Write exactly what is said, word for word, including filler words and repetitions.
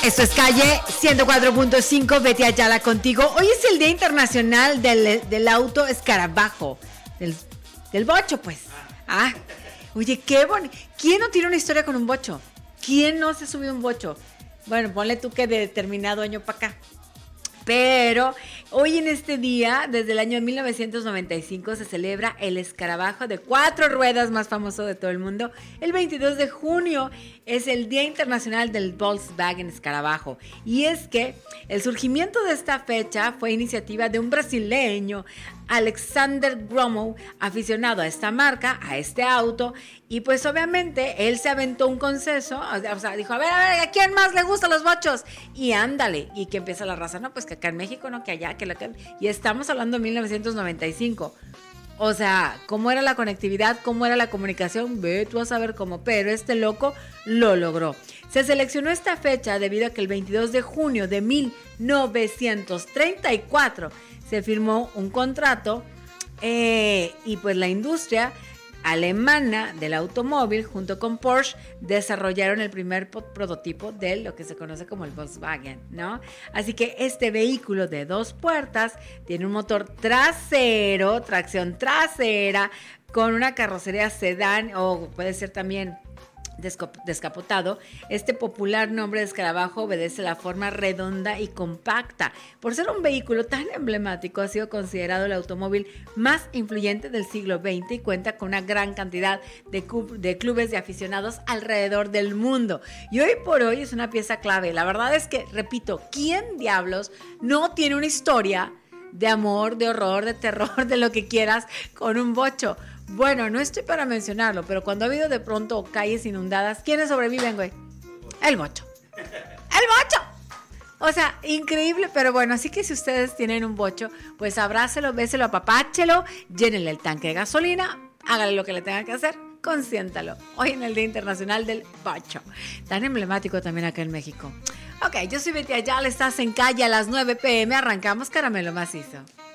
Esto es Calle ciento cuatro punto cinco, Betty Ayala contigo. Hoy es el Día Internacional del, del Auto Escarabajo, del, del bocho, pues. Ah, oye, qué bonito. ¿Quién no tiene una historia con un bocho? ¿Quién no se ha subido un bocho? Bueno, ponle tú que de determinado año para acá. Pero hoy en este día, desde el año mil novecientos noventa y cinco, se celebra el escarabajo de cuatro ruedas más famoso de todo el mundo. El veintidós de junio es el Día Internacional del Volkswagen Escarabajo. Y es que el surgimiento de esta fecha fue iniciativa de un brasileño, Alexander Gromow, aficionado a esta marca, a este auto, y pues obviamente él se aventó un conceso, o sea, dijo, a ver, a ver, ¿a quién más le gustan los bochos? Y ándale, y que empieza la raza, no, pues que acá en México, no, que allá, que la que... Y estamos hablando de mil novecientos noventa y cinco. O sea, ¿cómo era la conectividad? ¿Cómo era la comunicación? Ve tú a saber cómo, pero este loco lo logró. Se seleccionó esta fecha debido a que el veintidós de junio de mil novecientos treinta y cuatro se firmó un contrato eh, y pues la industria alemana del automóvil junto con Porsche desarrollaron el primer prototipo de lo que se conoce como el Volkswagen, ¿no? Así que este vehículo de dos puertas tiene un motor trasero, tracción trasera, con una carrocería sedán o puede ser también descapotado. Este popular nombre de escarabajo obedece la forma redonda y compacta. Por ser un vehículo tan emblemático, ha sido considerado el automóvil más influyente del siglo veinte y cuenta con una gran cantidad de, club, de clubes de aficionados alrededor del mundo. Y hoy por hoy es una pieza clave. La verdad es que, repito, ¿quién diablos no tiene una historia de amor, de horror, de terror, de lo que quieras con un bocho? Bueno, no estoy para mencionarlo, pero cuando ha habido de pronto calles inundadas, ¿quiénes sobreviven, güey? El bocho. ¡El bocho! O sea, increíble, pero bueno, así que si ustedes tienen un bocho, pues abrácelo, béselo, apapáchelo, llénenle el tanque de gasolina, hágale lo que le tenga que hacer, consiéntalo. Hoy en el Día Internacional del Bocho. Tan emblemático también acá en México. Ok, yo soy Betty Ayala, estás en Calle a las nueve pm, arrancamos Caramelo Macizo.